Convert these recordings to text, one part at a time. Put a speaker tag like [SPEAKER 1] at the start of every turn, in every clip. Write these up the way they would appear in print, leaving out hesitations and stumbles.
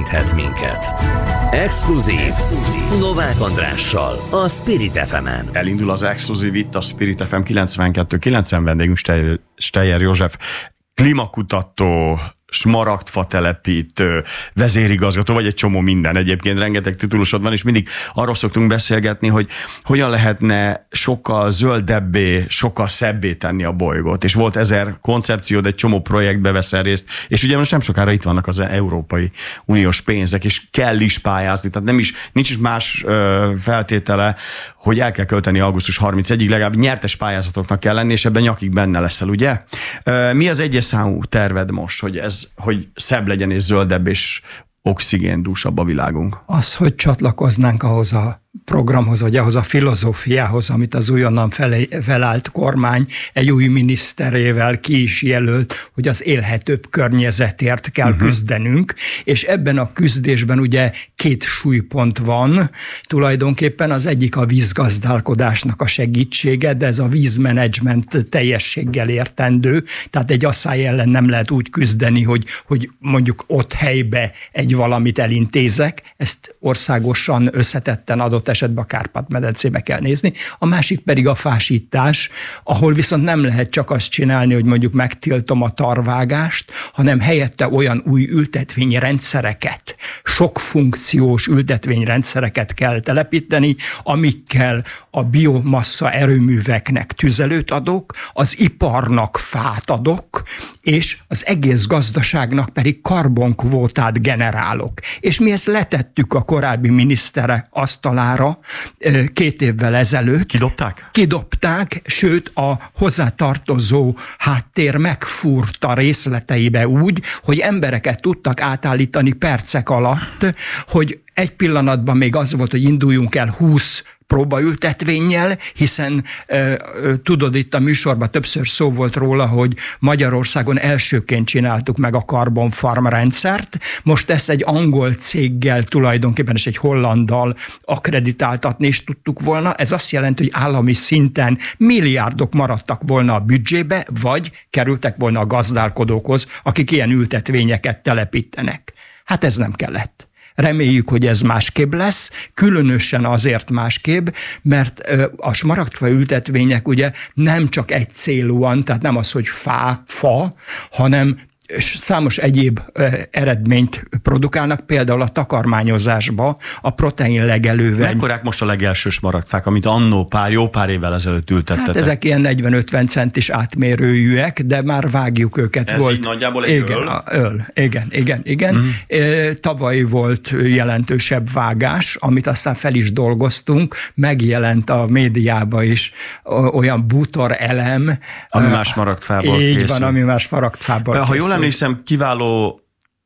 [SPEAKER 1] érinthet minket. Exkluzív Novák Andrással, a Spirit FM-en.
[SPEAKER 2] Elindul az exkluzív itt a Spirit FM 92.9, vendégünk Steyer József, klímakutató, smaragdfa telepítő, vezérigazgató, vagy egy csomó minden. Egyébként rengeteg titulusod van, és mindig arról szoktunk beszélgetni, hogy hogyan lehetne sokkal zöldebbé, sokkal szebbé tenni a bolygót. És volt 1000 koncepciód, egy csomó projektbe veszel részt, és ugye most nem sokára itt vannak az Európai Uniós pénzek, és kell is pályázni, tehát nincs is más feltétele, hogy el kell költeni augusztus 31-ig, legalább nyertes pályázatoknak kell lenni, és ebben nyakig benne leszel, ugye? Mi az egyes számú terved most, hogy szebb legyen és zöldebb és oxigéndúsabb a világunk?
[SPEAKER 3] Az, hogy csatlakoznánk ahhoz a programhoz, vagy ahhoz a filozófiához, amit az újonnan felállt kormány egy új miniszterével ki is jelölt, hogy az élhetőbb környezetért kell küzdenünk, és ebben a küzdésben ugye 2 súlypont van. Tulajdonképpen az egyik a vízgazdálkodásnak a segítsége, de ez a vízmenedzsment teljességgel értendő, tehát egy asszály ellen nem lehet úgy küzdeni, hogy mondjuk ott helybe egy valamit elintézek, ezt országosan összetetten adott esetben a Kárpát-medencébe kell nézni. A másik pedig a fásítás, ahol viszont nem lehet csak azt csinálni, hogy mondjuk megtiltom a tarvágást, hanem helyette olyan új ültetvényrendszereket, sok funkciós ültetvényrendszereket kell telepíteni, amikkel a biomassa erőműveknek tüzelőt adok, az iparnak fát adok, és az egész gazdaságnak pedig karbonkvótát generálok. És mi ezt letettük a korábbi minisztere asztalára 2 évvel ezelőtt.
[SPEAKER 2] Kidobták?
[SPEAKER 3] Kidobták, sőt a hozzátartozó háttér megfúrta részleteibe úgy, hogy embereket tudtak átállítani percek alatt, hogy egy pillanatban még az volt, hogy induljunk el 20 próbaültetvényel, hiszen tudod, itt a műsorban többször szó volt róla, hogy Magyarországon elsőként csináltuk meg a Carbon Farm rendszert, most ezt egy angol céggel tulajdonképpen, és egy hollanddal akkreditáltatni is tudtuk volna. Ez azt jelenti, hogy állami szinten milliárdok maradtak volna a büdzsébe, vagy kerültek volna a gazdálkodókhoz, akik ilyen ültetvényeket telepítenek. Hát ez nem kellett. Reméljük, hogy ez másképp lesz, különösen azért másképp, mert a smaragdfa ültetvények ugye nem csak egy célúan, tehát nem az, hogy fa, hanem számos egyéb eredményt produkálnak, például a takarmányozásba, a protein legelővel.
[SPEAKER 2] Mekkorák most a legelső smaragdfák, amit annó jó pár évvel ezelőtt ültettetek? Hát
[SPEAKER 3] ezek ilyen 40-50 centis átmérőjűek, de már vágjuk őket.
[SPEAKER 2] Ez így nagyjából egy
[SPEAKER 3] öl? Igen. Tavaly volt jelentősebb vágás, amit aztán fel is dolgoztunk, megjelent a médiába is olyan bútor elem.
[SPEAKER 2] Ami más smaragdfából készül.
[SPEAKER 3] Így van, ami más smaragdfából készül.
[SPEAKER 2] Ha jól emlékszem, kiváló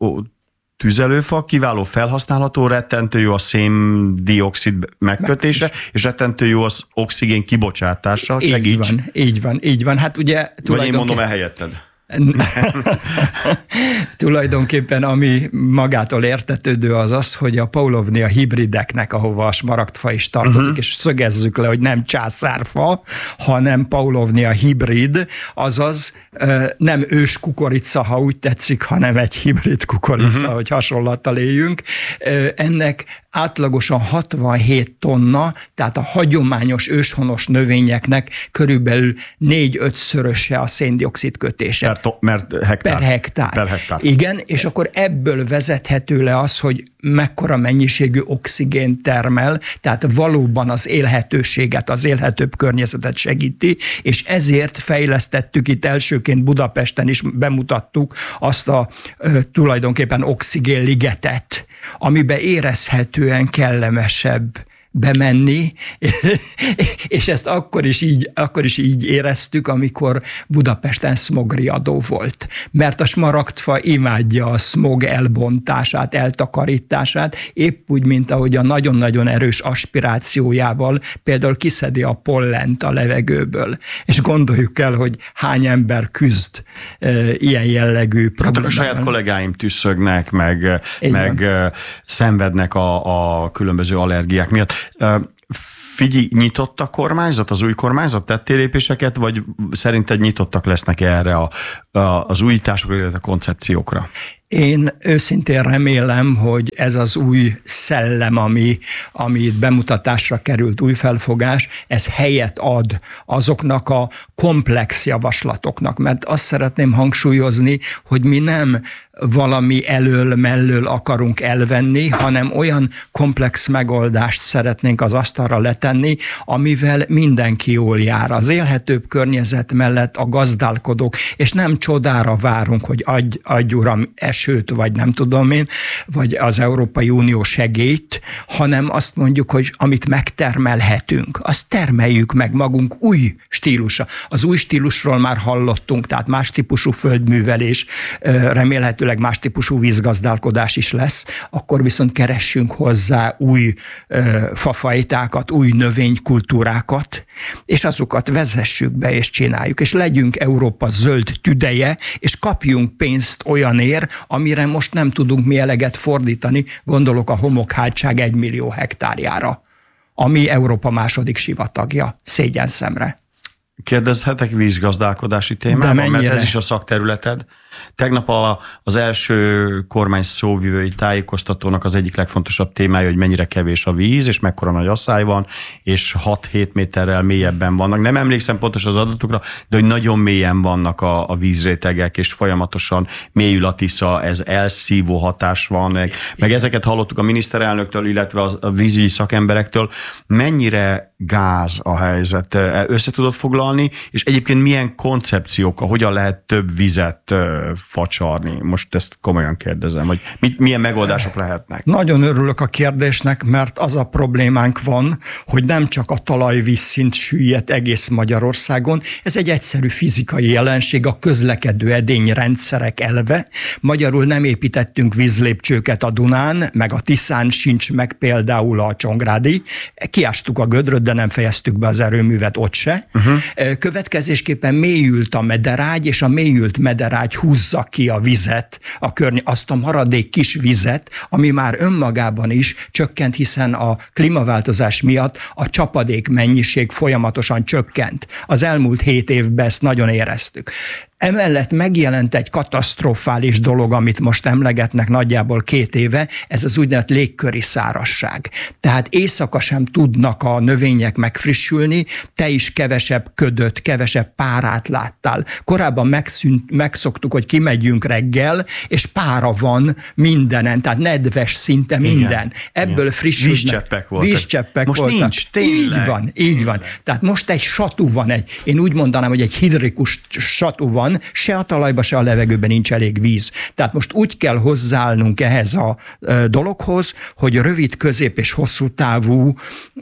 [SPEAKER 2] tüzelőfa, kiváló felhasználható, rettentő jó a széndioxid megkötése, és rettentő jó az oxigén kibocsátása. Segíts.
[SPEAKER 3] Így van. Hát ugye
[SPEAKER 2] vagy én mondom helyetted.
[SPEAKER 3] Tulajdonképpen ami magától értetődő az, hogy a paulovnia hibrideknek, ahova a smaragdfa is tartozik, és szögezzük le, hogy nem császárfa, hanem paulovnia hibrid, azaz nem ős kukorica, ha úgy tetszik, hanem egy hibrid kukorica, hogy hasonlattal éljünk. Ennek átlagosan 67 tonna, tehát a hagyományos őshonos növényeknek körülbelül 4-5-szöröse a széndioxid kötése. Per hektár. Igen, és akkor ebből vezethető le az, hogy mekkora mennyiségű oxigént termel, tehát valóban az élhetőséget, az élhetőbb környezetet segíti, és ezért fejlesztettük itt elsőként Budapesten is, bemutattuk azt a tulajdonképpen oxigénligetet, amiben érezhetően kellemesebb bemenni, és ezt akkor is így éreztük, amikor Budapesten szmogriadó volt. Mert a smaragdfa imádja a szmog elbontását, eltakarítását, épp úgy, mint ahogy a nagyon-nagyon erős aspirációjával például kiszedi a pollent a levegőből. És gondoljuk el, hogy hány ember küzd ilyen jellegű problémával.
[SPEAKER 2] Hát a saját kollégáim tüsszögnek, meg szenvednek a különböző allergiák miatt. Figyelj, nyitott a kormányzat, az új kormányzat? Tettél lépéseket, vagy szerinted nyitottak lesznek erre az újításokra, illetve a koncepciókra?
[SPEAKER 3] Én őszintén remélem, hogy ez az új szellem, ami bemutatásra került, új felfogás, ez helyet ad azoknak a komplex javaslatoknak, mert azt szeretném hangsúlyozni, hogy mi nem valami elől-mellől akarunk elvenni, hanem olyan komplex megoldást szeretnénk az asztalra letenni, amivel mindenki jól jár. Az élhetőbb környezet mellett a gazdálkodók, és nem csodára várunk, hogy adj uram esőt, vagy nem tudom én, vagy az Európai Unió segélyt, hanem azt mondjuk, hogy amit megtermelhetünk, azt termeljük meg magunk új stílusa. Az új stílusról már hallottunk, tehát más típusú földművelés, remélhetőleg más típusú vízgazdálkodás is lesz, akkor viszont keressünk hozzá új fafajtákat, új növénykultúrákat, és azokat vezessük be és csináljuk, és legyünk Európa zöld tüdeje, és kapjunk pénzt olyanért, amire most nem tudunk mi eleget fordítani, gondolok a homokhátság 1 millió hektárjára, ami Európa második sivatagja, szégyenszemre.
[SPEAKER 2] Kérdezhetek vízgazdálkodási témában, mert ez is a szakterületed. Tegnap az első kormány szóvivői tájékoztatónak az egyik legfontosabb témája, hogy mennyire kevés a víz, és mekkora nagy asszály van, és 6-7 méterrel mélyebben vannak. Nem emlékszem pontos az adatokra, de hogy nagyon mélyen vannak a vízrétegek, és folyamatosan mélyül a Tisza, ez elszívó hatás van, meg ezeket hallottuk a miniszterelnöktől, illetve a vízügyi szakemberektől. Mennyire gáz a helyzet? Össze tudod foglalni, és egyébként milyen koncepciók, hogyan lehet több vizet facsarni? Most ezt komolyan kérdezem, hogy milyen megoldások lehetnek?
[SPEAKER 3] Nagyon örülök a kérdésnek, mert az a problémánk van, hogy nem csak a talajvízszint süllyedt egész Magyarországon, ez egy egyszerű fizikai jelenség, a közlekedő edényrendszerek elve. Magyarul nem építettünk vízlépcsőket a Dunán, meg a Tiszán sincs meg például a Csongrádi. Kiástuk a gödröt, de nem fejeztük be az erőművet ott se. Következésképpen mélyült a mederágy, és a mélyült mederágy húzza ki a vizet, azt a maradék kis vizet, ami már önmagában is csökkent, hiszen a klímaváltozás miatt a csapadék mennyiség folyamatosan csökkent. Az elmúlt 7 évben ezt nagyon éreztük. Emellett megjelent egy katasztrofális dolog, amit most emlegetnek nagyjából 2 éve, ez az úgynevezett légköri szárazság. Tehát éjszaka sem tudnak a növények megfrissülni, te is kevesebb ködöt, kevesebb párát láttál. Korábban megszoktuk, hogy kimegyünk reggel, és pára van mindenen, tehát nedves szinte minden. Igen. Ebből frissülnek.
[SPEAKER 2] Vízcseppek voltak.
[SPEAKER 3] Vízcseppek
[SPEAKER 2] most
[SPEAKER 3] voltak.
[SPEAKER 2] Nincs, tényleg.
[SPEAKER 3] Így van. Tehát most egy satú van, én úgy mondanám, hogy egy hidrikus satú van, se a talajban, se a levegőben nincs elég víz. Tehát most úgy kell hozzáállnunk ehhez a dologhoz, hogy rövid, közép és hosszú távú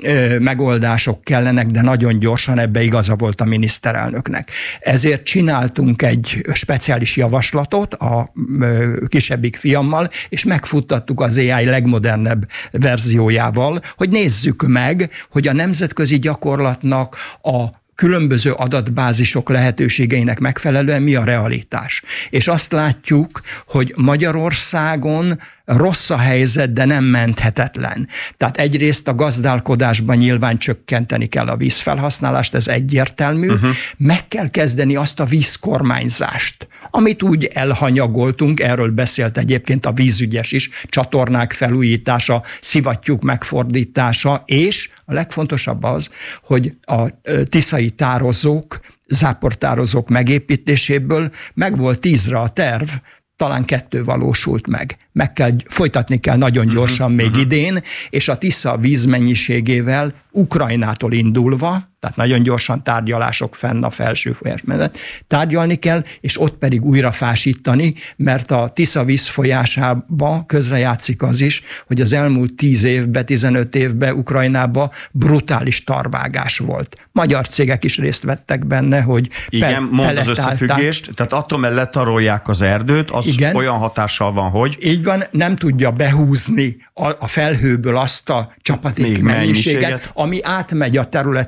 [SPEAKER 3] megoldások kellenek, de nagyon gyorsan, ebbe igaza volt a miniszterelnöknek. Ezért csináltunk egy speciális javaslatot a kisebbik fiammal, és megfuttattuk az AI legmodernebb verziójával, hogy nézzük meg, hogy a nemzetközi gyakorlatnak a különböző adatbázisok lehetőségeinek megfelelően mi a realitás. És azt látjuk, hogy Magyarországon rossz a helyzet, de nem menthetetlen. Tehát egyrészt a gazdálkodásban nyilván csökkenteni kell a vízfelhasználást, ez egyértelmű. Meg kell kezdeni azt a vízkormányzást, amit úgy elhanyagoltunk, erről beszélt egyébként a vízügyes is, csatornák felújítása, szivattyúk megfordítása, és a legfontosabb az, hogy a tiszai tározók, záportározók megépítéséből meg volt 10-re a terv, talán 2 valósult meg. Folytatni kell nagyon gyorsan még idén, és a Tisza vízmennyiségével Ukrajnától indulva, tehát nagyon gyorsan tárgyalások fenn a felső folyás mellett, tárgyalni kell, és ott pedig újra fásítani, mert a Tisza vízfolyásába közrejátszik az is, hogy az elmúlt 10 évben, 15 évben Ukrajnában brutális tarvágás volt. Magyar cégek is részt vettek benne, hogy
[SPEAKER 2] igen, mondd az összefüggést, tehát attól mellett letarolják az erdőt, az igen, olyan hatással van, hogy...
[SPEAKER 3] Így van, nem tudja behúzni a felhőből azt a csapadék mennyiséget, ami átmegy a terület fölött,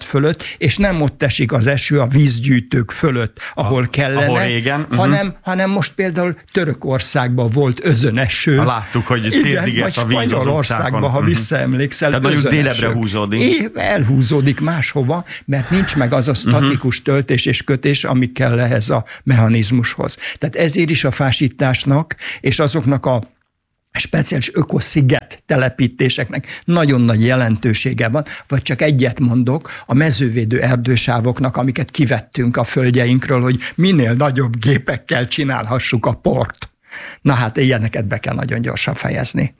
[SPEAKER 3] fölött, és nem ott esik az eső a vízgyűjtők fölött, ahol kellene,
[SPEAKER 2] ahol régen,
[SPEAKER 3] hanem most például Törökországban volt özöneső.
[SPEAKER 2] Láttuk, hogy térdig ért a víz az
[SPEAKER 3] Spanyolországban, ha visszaemlékszel.
[SPEAKER 2] Tehát nagyon délebre húzódik.
[SPEAKER 3] Elhúzódik máshova, mert nincs meg az a statikus töltés és kötés, ami kell ehhez a mechanizmushoz. Tehát ezért is a fásításnak és azoknak a speciális ökosziget telepítéseknek nagyon nagy jelentősége van, vagy csak egyet mondok, a mezővédő erdősávoknak, amiket kivettünk a földjeinkről, hogy minél nagyobb gépekkel csinálhassuk a port. Na hát ilyeneket be kell nagyon gyorsan fejezni.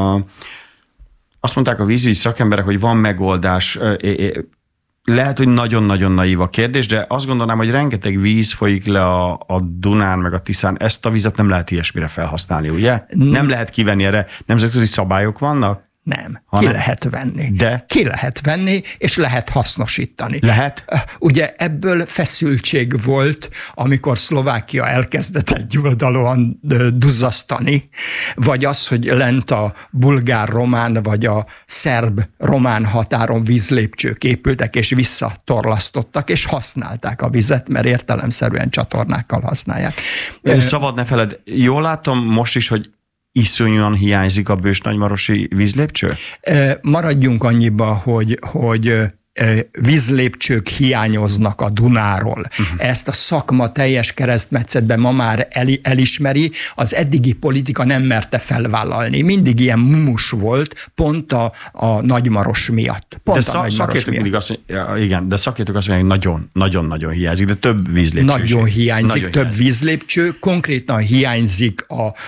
[SPEAKER 2] Azt mondták a vízügyi szakemberek, hogy van megoldás. Lehet, hogy nagyon-nagyon naív a kérdés, de azt gondolnám, hogy rengeteg víz folyik le a Dunán meg a Tiszán. Ezt a vizet nem lehet ilyesmire felhasználni, ugye? Nem lehet kivenni erre. Nemzetközi szabályok vannak?
[SPEAKER 3] Nem, ki lehet venni.
[SPEAKER 2] De?
[SPEAKER 3] Ki lehet venni, és lehet hasznosítani.
[SPEAKER 2] Lehet?
[SPEAKER 3] Ugye ebből feszültség volt, amikor Szlovákia elkezdett egyoldalúan duzzasztani, vagy az, hogy lent a bulgár-román, vagy a szerb-román határon vízlépcsők épültek, és visszatorlasztottak, és használták a vizet, mert értelemszerűen csatornákkal használják.
[SPEAKER 2] Szabad ne feled, jól látom most is, hogy iszonyúan hiányzik a bős-nagymarosi vízlépcső?
[SPEAKER 3] Maradjunk annyiba, hogy vízlépcsők hiányoznak a Dunáról. Ezt a szakma teljes keresztmetszetben ma már elismeri, az eddigi politika nem merte felvállalni. Mindig ilyen mumus volt, pont a Nagymaros miatt. Pont
[SPEAKER 2] de szakértők mindig azt mondják, igen, de szakértők azt mondják, hogy nagyon-nagyon hiányzik, de több vízlépcső.
[SPEAKER 3] Nagyon hiányzik, több vízlépcső, konkrétan hiányzik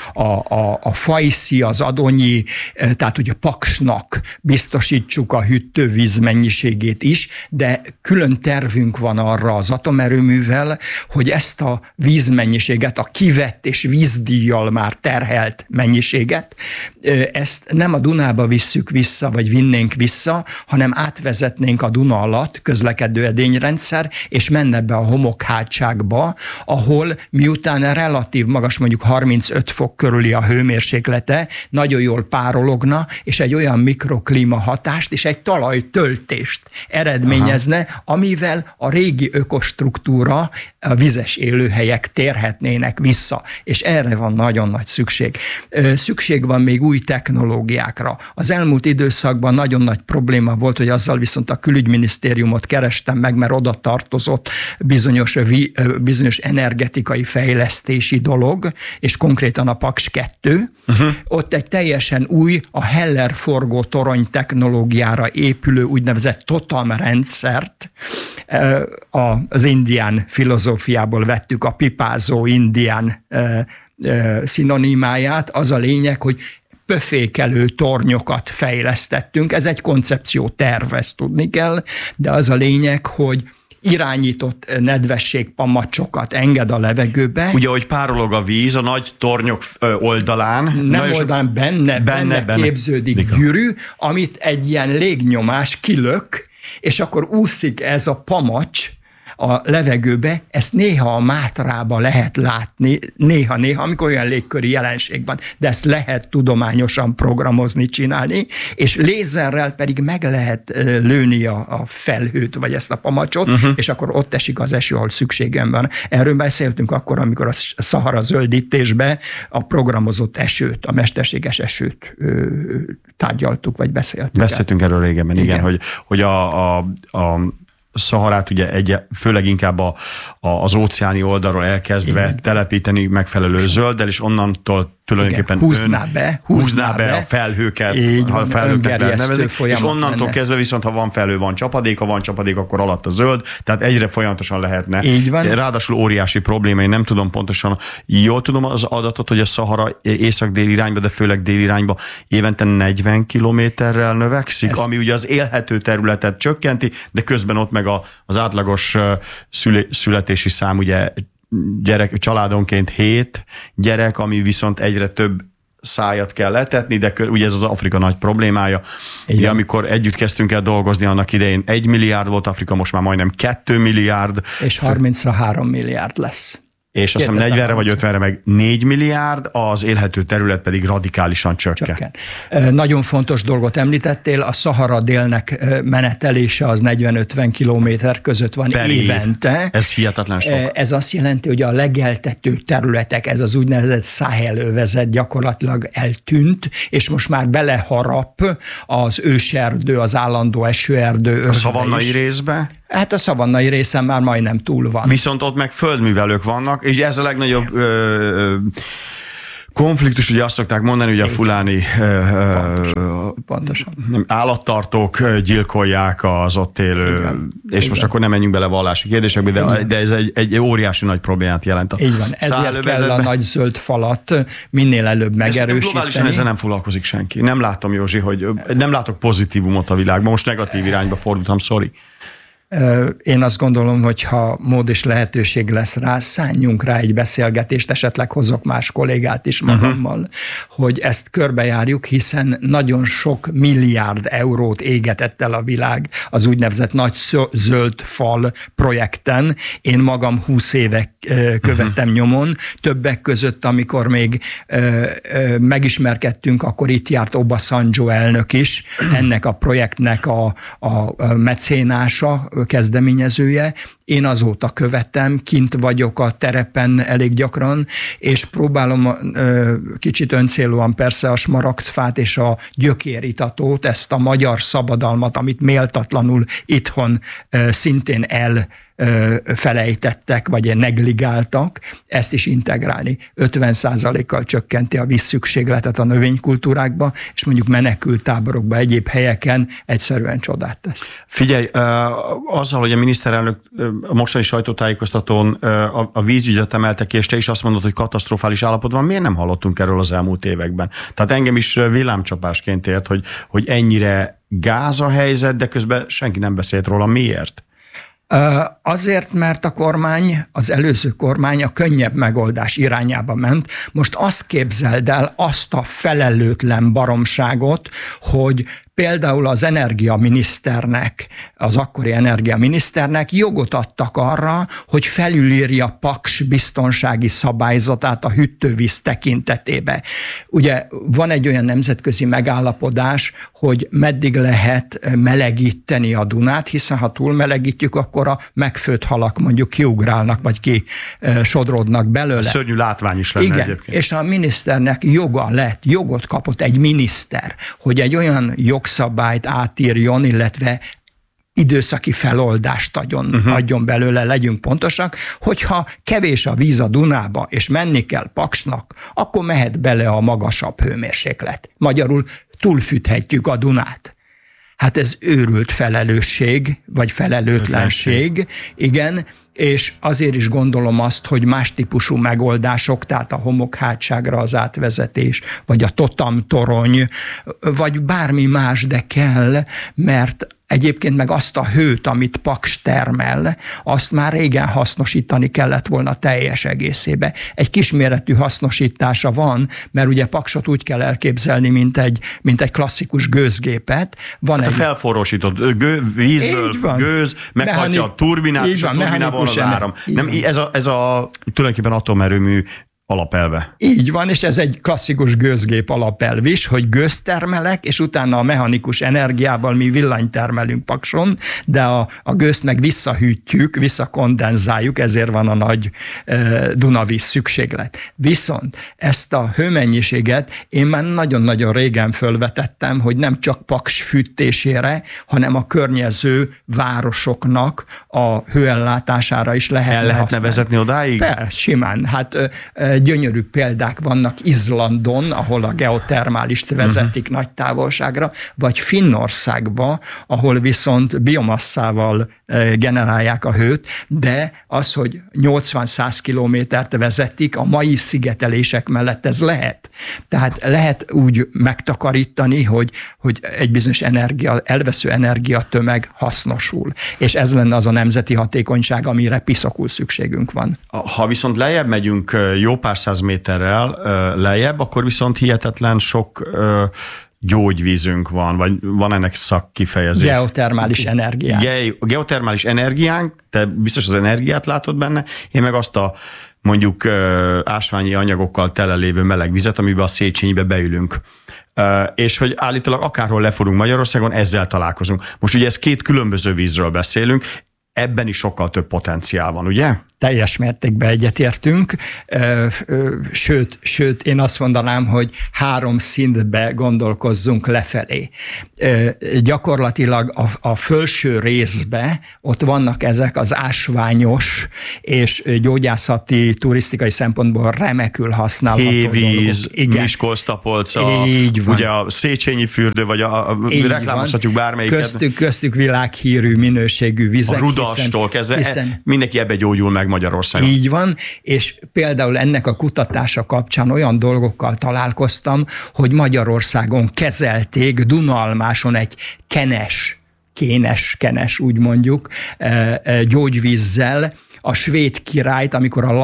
[SPEAKER 3] a Fajszi, az Adonyi, tehát hogy a Paksnak biztosítsuk a hűtővíz mennyiségét is, de külön tervünk van arra az atomerőművel, hogy ezt a vízmennyiséget, a kivett és vízdíjjal már terhelt mennyiséget, ezt nem a Dunába visszük vissza, vagy vinnénk vissza, hanem átvezetnénk a Duna alatt közlekedő edényrendszer, és menne be a homokhátságba, ahol miután relatív magas, mondjuk 35 fok körüli a hőmérséklete, nagyon jól párologna, és egy olyan mikroklíma hatást, és egy talajtöltést eredményezne, amivel a régi ökostruktúra, a vizes élőhelyek térhetnének vissza. És erre van nagyon nagy szükség. Szükség van még új technológiákra. Az elmúlt időszakban nagyon nagy probléma volt, hogy azzal viszont a külügyminisztériumot kerestem meg, mert oda tartozott bizonyos energetikai fejlesztési dolog, és konkrétan a Paks 2. Ott egy teljesen új, a Heller forgó torony technológiára épülő úgynevezett TOTAM rendszert, az indián filozófiából vettük a pipázó indián szinonimáját. Az a lényeg, hogy pöfékelő tornyokat fejlesztettünk. Ez egy koncepció terv, ezt tudni kell, de az a lényeg, hogy irányított nedvességpamacsokat enged a levegőbe.
[SPEAKER 2] Ugye, hogy párolog a víz a nagy tornyok oldalán.
[SPEAKER 3] Nem oldalán, benne képződik gyűrű, amit egy ilyen légnyomás kilök, és akkor úszik ez a pamacs a levegőbe, ezt néha a Mátrába lehet látni, néha, amikor olyan légköri jelenség van, de ezt lehet tudományosan programozni, csinálni, és lézerrel pedig meg lehet lőni a felhőt, vagy ezt a pamacsot, és akkor ott esik az eső, ahol szükségem van. Erről beszéltünk akkor, amikor a Szahara zöldítésbe a programozott esőt, a mesterséges esőt tárgyaltuk, vagy beszéltünk.
[SPEAKER 2] Beszéltünk erről régebben, igen, hogy a Szaharát ugye főleg inkább az óceáni oldalról elkezdve telepíteni megfelelő zölddel, és onnantól tulajdonképpen húzná be a felhőket, ha felhőket lehet nevezni, és onnantól kezdve viszont, ha van felhő, van csapadék, akkor alatt a zöld, tehát egyre folyamatosan lehetne. Ráadásul óriási probléma, én nem tudom pontosan, jól tudom az adatot, hogy a Szahara észak-déli irányba, de főleg déli irányba évente 40 kilométerrel növekszik, ami ugye az élhető területet csökkenti, de közben ott meg az átlagos születési szám ugye családonként 7 gyerek, ami viszont egyre több szájat kell letetni, de ugye ez az Afrika nagy problémája. Ugye, amikor együtt kezdtünk el dolgozni, annak idején 1 milliárd volt Afrika, most már majdnem 2 milliárd.
[SPEAKER 3] És 30-ra 3 milliárd lesz.
[SPEAKER 2] és azt hiszem 40-re vagy 50-re meg 4 milliárd, az élhető terület pedig radikálisan csökken.
[SPEAKER 3] Nagyon fontos dolgot említettél, a Szahara délnek menetelése az 40-50 kilométer között van évente.
[SPEAKER 2] Ez hihetetlen sok.
[SPEAKER 3] Ez azt jelenti, hogy a legeltető területek, ez az úgynevezett Száhel övezet gyakorlatilag eltűnt, és most már beleharap az őserdő, az állandó esőerdő.
[SPEAKER 2] A szavannai részbe?
[SPEAKER 3] Hát a szavannai részen már majdnem túl van.
[SPEAKER 2] Viszont ott meg földművelők vannak, és ez a legnagyobb konfliktus, ugye azt szokták mondani, hogy a fuláni
[SPEAKER 3] pontosan.
[SPEAKER 2] állattartók gyilkolják az ott élő, és most akkor nem menjünk bele vallási kérdésekbe, de ez egy óriási nagy problémát jelent.
[SPEAKER 3] Így van, ezért kell a nagy zöld falat minél előbb megerősíteni.
[SPEAKER 2] Globálisan ezzel nem foglalkozik senki. Nem látom, Józsi, hogy nem látok pozitívumot a világban, most negatív irányba fordultam, sorry.
[SPEAKER 3] Én azt gondolom, hogy ha mód és lehetőség lesz rá, szálljunk rá egy beszélgetést, esetleg hozok más kollégát is magammal, hogy ezt körbejárjuk, hiszen nagyon sok milliárd eurót égetett el a világ az úgynevezett nagy zöld fal projekten. Én magam 20 éve követtem nyomon, többek között, amikor még megismerkedtünk, akkor itt járt Obasanjo elnök is, ennek a projektnek a mecénása, kezdeményezője. Én azóta követem, kint vagyok a terepen elég gyakran, és próbálom kicsit öncélúan persze a smaragdfát és a gyökéritatót, ezt a magyar szabadalmat, amit méltatlanul itthon szintén felejtettek, vagy negligáltak, ezt is integrálni. 50%-kal csökkenti a vízszükségletet a növénykultúrákba, és mondjuk menekülttáborokba, egyéb helyeken egyszerűen csodát tesz.
[SPEAKER 2] Figyelj, azzal, hogy a miniszterelnök a mostani sajtótájékoztatón a vízügyet emelte ki, és te is azt mondod, hogy katasztrofális állapot van, miért nem hallottunk erről az elmúlt években? Tehát engem is villámcsapásként ért, hogy ennyire gáz a helyzet, de közben senki nem beszélt róla. Miért?
[SPEAKER 3] Azért, mert a kormány, az előző kormány a könnyebb megoldás irányába ment. Most azt képzeld el, azt a felelőtlen baromságot, hogy például az energiaminiszternek, az akkori energiaminiszternek jogot adtak arra, hogy felülírja Paks biztonsági szabályzatát a hűtővíz tekintetébe. Ugye van egy olyan nemzetközi megállapodás, hogy meddig lehet melegíteni a Dunát, hiszen ha túl melegítjük, akkor a megfőtt halak mondjuk kiugrálnak, vagy kisodrodnak belőle.
[SPEAKER 2] Szörnyű látvány is lenne.
[SPEAKER 3] Igen,
[SPEAKER 2] egyébként.
[SPEAKER 3] És a miniszternek jogot kapott egy miniszter, hogy egy olyan jogszabályt átírjon, illetve időszaki feloldást adjon belőle, legyünk pontosak, hogyha kevés a víz a Dunába, és menni kell Paksnak, akkor mehet bele a magasabb hőmérséklet. Magyarul túlfűthetjük a Dunát. Hát ez őrült felelősség, vagy felelőtlenség, igen, és azért is gondolom azt, hogy más típusú megoldások, tehát a homokhátságra az átvezetés, vagy a totam torony, vagy bármi más, de kell, mert egyébként meg azt a hőt, amit Paks termel, azt már régen hasznosítani kellett volna teljes egészébe. Egy kisméretű hasznosítása van, mert ugye Paksot úgy kell elképzelni, mint egy klasszikus gőzgépet. Van
[SPEAKER 2] hát a felforrósított vízből gőz, meghatja a turbinát, és a turbinában az áram. Nem, ez a tulajdonképpen atomerőmű alapelve.
[SPEAKER 3] Így van, és ez egy klasszikus gőzgép alapelv is, hogy gőzt termelek, és utána a mechanikus energiával mi villanyt termelünk Pakson, de a gőzt meg visszahűtjük, visszakondenzáljuk, ezért van a nagy Dunavíz szükséglet. Viszont ezt a hőmennyiséget én már nagyon-nagyon régen fölvetettem, hogy nem csak Paks fűtésére, hanem a környező városoknak a hőellátására is lehetne
[SPEAKER 2] vezetni odáig?
[SPEAKER 3] Persze, simán. Hát gyönyörű példák vannak Izlandon, ahol a geotermálist vezetik nagy távolságra, vagy Finnországba, ahol viszont biomasszával generálják a hőt, de az, hogy 80-100 kilométert vezetik, a mai szigetelések mellett ez lehet. Tehát lehet úgy megtakarítani, hogy egy bizonyos elvesző energiatömeg hasznosul. És ez lenne az a nemzeti hatékonyság, amire piszokul szükségünk van.
[SPEAKER 2] Ha viszont lejjebb megyünk jó pár száz méterrel lejjebb, akkor viszont hihetetlen sok gyógyvízünk van, vagy van ennek szakkifejezés?
[SPEAKER 3] Geotermális energiánk.
[SPEAKER 2] Geotermális energiánk, te biztos az energiát látod benne, én meg azt a mondjuk ásványi anyagokkal telelévő meleg vizet, amiben a Széchenyibe beülünk. És hogy állítólag akárhol lefordulunk Magyarországon, ezzel találkozunk. Most ugye ez két különböző vízről beszélünk, ebben is sokkal több potenciál van, ugye?
[SPEAKER 3] Teljes mértékben egyetértünk, sőt, én azt mondanám, hogy 3 szintbe gondolkozzunk lefelé. Gyakorlatilag a felső részbe ott vannak ezek az ásványos és gyógyászati, turisztikai szempontból remekül használható
[SPEAKER 2] Hévíz, Miskolc-Tapolca, ugye a Széchenyi fürdő, vagy reklámozhatjuk bármelyiket.
[SPEAKER 3] Köztük világhírű minőségű vizek.
[SPEAKER 2] A Rudastól kezdve, mindenki ebbe gyógyul meg Magyarországon.
[SPEAKER 3] Így van, és például ennek a kutatása kapcsán olyan dolgokkal találkoztam, hogy Magyarországon kezelték Dunalmáson egy kénes, úgy mondjuk, gyógyvízzel, a svéd királyt, amikor a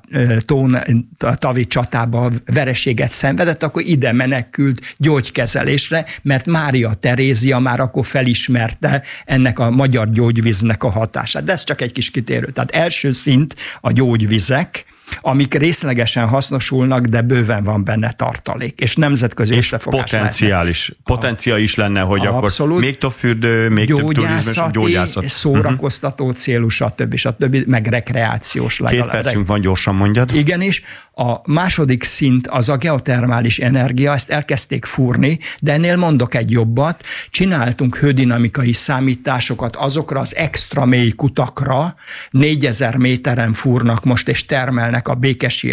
[SPEAKER 3] Ladoga-Tavi csatában vereséget szenvedett, akkor ide menekült gyógykezelésre, mert Mária Terézia már akkor felismerte ennek a magyar gyógyvíznek a hatását. De ez csak egy kis kitérő. Tehát első szint a gyógyvizek, amik részlegesen hasznosulnak, de bőven van benne tartalék, és nemzetközi összefogás.
[SPEAKER 2] Potenciál is lenne, hogy
[SPEAKER 3] abszolút,
[SPEAKER 2] akkor még több fürdő, még több turizmus, gyógyászat.
[SPEAKER 3] Szórakoztató célú, stb. Meg rekreációs legalább.
[SPEAKER 2] 2 percünk van, gyorsan mondjad.
[SPEAKER 3] Igenis. A második szint az a geotermális energia, ezt elkezdték fúrni, de ennél mondok egy jobbat. Csináltunk hődinamikai számításokat azokra az extra mély kutakra, 4000 méteren fúrnak most és termelnek a békési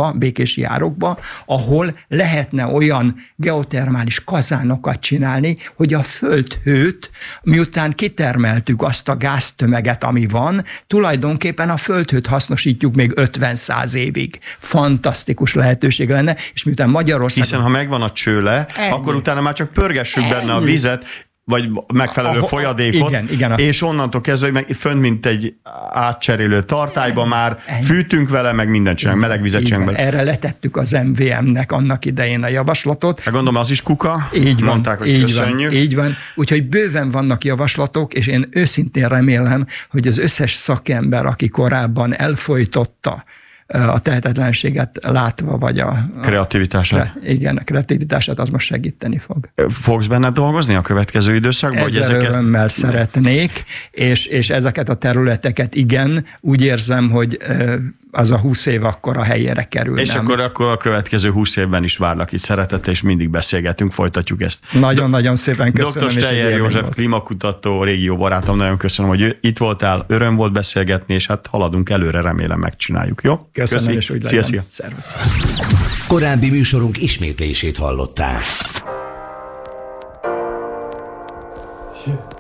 [SPEAKER 3] árokba, ahol lehetne olyan geotermális kazánokat csinálni, hogy a földhőt, miután kitermeltük azt a gáztömeget, ami van, tulajdonképpen a földhőt hasznosítjuk még 50-100 évig. Fantasztikus lehetőség lenne, és miután Magyarországon...
[SPEAKER 2] Hiszen ha megvan a csőle, akkor utána már csak pörgessük benne a vizet, vagy megfelelő folyadékot,
[SPEAKER 3] igen,
[SPEAKER 2] és onnantól kezdve meg fönt, mint egy átcserélő tartályban már fűtünk vele, meg mindent csinálunk, meleg vizet csinálunk bele.
[SPEAKER 3] Erre letettük az MVM-nek annak idején a javaslatot.
[SPEAKER 2] Hát gondolom, az is kuka?
[SPEAKER 3] Így van,
[SPEAKER 2] mondták, hogy köszönjük.
[SPEAKER 3] Így van. Úgyhogy bőven vannak javaslatok, és én őszintén remélem, hogy az összes szakember, aki korábban elfojtotta a tehetetlenséget látva, vagy a
[SPEAKER 2] kreativitását.
[SPEAKER 3] Igen, a kreativitását, az most segíteni fog.
[SPEAKER 2] Fogsz benne dolgozni a következő időszakban?
[SPEAKER 3] Ezzel örömmel szeretnék, és ezeket a területeket igen, úgy érzem, hogy az a 20 év akkor a helyére kerül.
[SPEAKER 2] És akkor a következő 20 évben is várlak itt szeretettel, és mindig beszélgetünk, folytatjuk ezt.
[SPEAKER 3] Nagyon-nagyon szépen köszönöm.
[SPEAKER 2] Dr. Steyer József, klímakutató, régió barátom, nagyon köszönöm, hogy itt voltál, öröm volt beszélgetni, és hát haladunk előre, remélem megcsináljuk, jó?
[SPEAKER 3] Köszönöm, és úgy legyen.
[SPEAKER 2] Szia.
[SPEAKER 3] Szervusz.
[SPEAKER 1] Korábbi műsorunk ismétlését hallották.